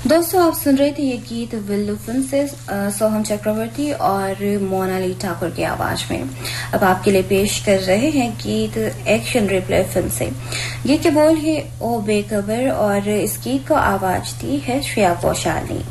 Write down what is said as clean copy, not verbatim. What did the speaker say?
दोस्तों, आप सुन रहे थे ये गीत विल्लू फिल्म से सोहम चक्रवर्ती और मोनाली ठाकुर की आवाज में। अब आपके लिए पेश कर रहे हैं गीत एक्शन रिप्ले फिल्म से। गीत के बोल है ओ बेखबर और इस गीत को आवाज दी है श्रेया घोषाल ने।